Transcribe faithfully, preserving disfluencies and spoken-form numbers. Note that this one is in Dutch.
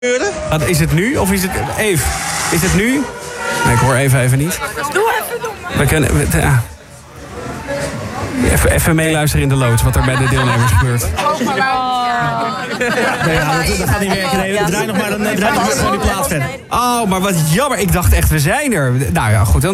Wat, is het nu of is het... Eve, is het nu? Nee, ik hoor even even niet. Doe even, doe maar. We kunnen... We, ja. Even, even meeluisteren in de loods wat er bij de deelnemers gebeurt. Nee, ja, dat, dat gaat niet werken. Nee, we draaien nog maar, dan, draai nog maar gewoon die plaat verder. Oh, maar wat jammer. Ik dacht echt, we zijn er. Nou ja, goed. Dan